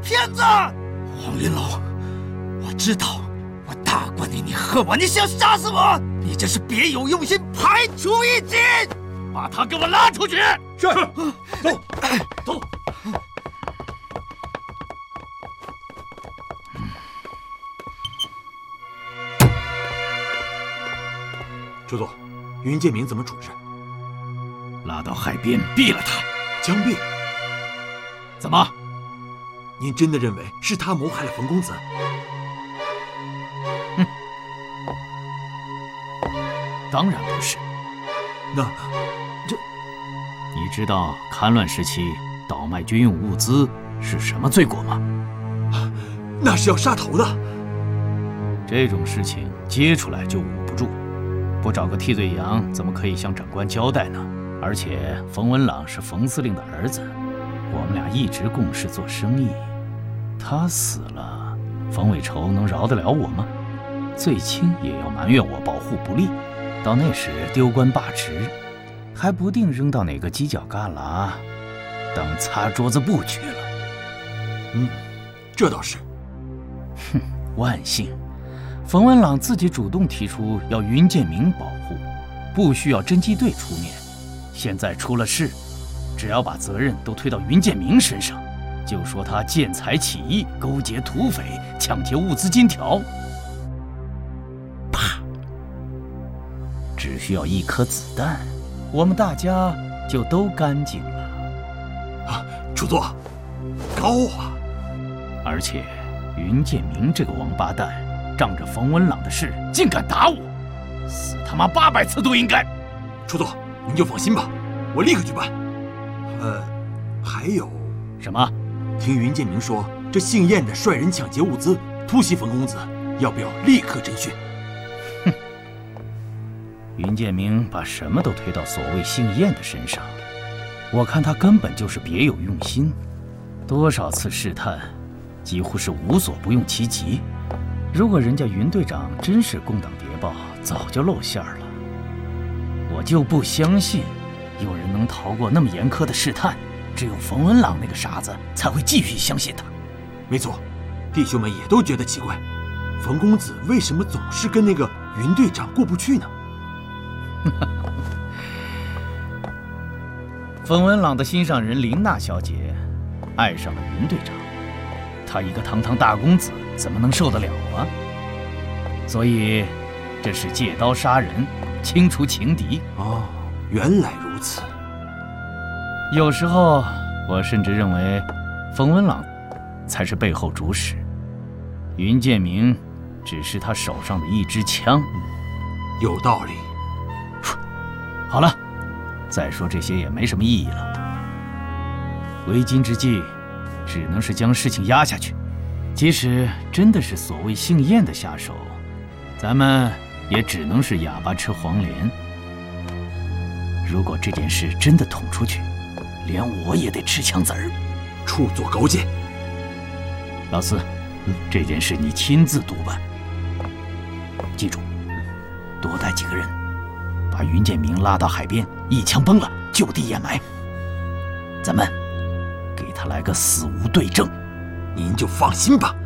骗子！黄云龙，我知道，我大过你，你恨我，你想杀死我，你这是别有用心，排除异己！把他给我拉出去！ 是，走，走。主座，云建明怎么处置？ 拉到海边毙了他， 枪毙？ 怎么？ 您真的认为是他谋害了冯公子？ 哼，当然不是。 那这， 你知道戡乱时期倒卖军用物资是什么罪过吗？ 那是要杀头的。 这种事情接出来就捂不住，不找个替罪羊，怎么可以向长官交代呢？而且冯文朗是冯司令的儿子，我们俩一直共事做生意，他死了，冯伟仇能饶得了我吗？最轻也要埋怨我保护不力，到那时丢官罢职，还不定扔到哪个犄角旮旯当擦桌子布去了。 这倒是。 哼，万幸冯文朗自己主动提出要云建明保护，不需要侦缉队出面。现在出了事，只要把责任都推到云建明身上，就说他见财起意，勾结土匪，抢劫物资金条。啪！只需要一颗子弹，我们大家就都干净了。 啊，主座，高啊！ 而且云建明这个王八蛋，仗着冯文朗的事，竟敢打我，死他妈800次都应该。 主座，您就放心吧，我立刻去办。还有什么？ 听云建明说，这姓燕的率人抢劫物资，突袭冯公子，要不要立刻侦讯？ 哼，云建明把什么都推到所谓姓燕的身上，我看他根本就是别有用心。多少次试探，几乎是无所不用其极。如果人家云队长真是共党谍报，早就露馅了。我就不相信有人能逃过那么严苛的试探，只有冯文朗那个傻子才会继续相信他。 没错，弟兄们也都觉得奇怪，冯公子为什么总是跟那个云队长过不去呢？ 冯文朗的心上人林娜小姐爱上了云队长，他一个堂堂大公子怎么能受得了啊？所以这是借刀杀人，清除情敌。 哦，原来如此。 有时候我甚至认为冯文朗才是背后主使，云建明只是他手上的一支枪。 有道理。 好了，再说这些也没什么意义了。为今之计，只能是将事情压下去。即使真的是所谓姓燕的下手，咱们也只能是哑巴吃黄连。如果这件事真的捅出去，连我也得吃枪子儿， 处作高见。 老四，这件事你亲自督办。记住，多带几个人，把云建明拉到海边，一枪崩了，就地掩埋。咱们给他来个死无对证。 您就放心吧。